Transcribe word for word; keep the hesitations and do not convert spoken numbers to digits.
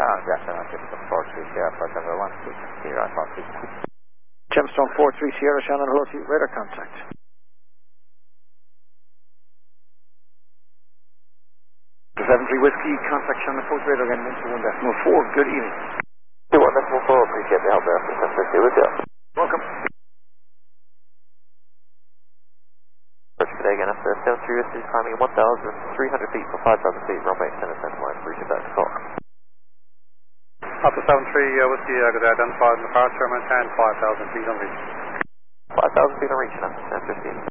Uh, Jackson, I'm just four three Sierra, five seven one, Sierra, five three. Gemstone four three Sierra, Shannon, hello to you, radar contact. seven three Whiskey, contact Shannon, post radar again, one two one decimal four, good evening. two one decimal four, appreciate the help there, ten fifty with you. Welcome. Today again, after seven three Whiskey, climbing one thousand three hundred feet for five thousand feet, runway extended center line, appreciate that call. After seven three uh, Whiskey, uh, good identified in the departure, maintain five thousand feet on reach. five thousand feet on reach now, ten fifteen.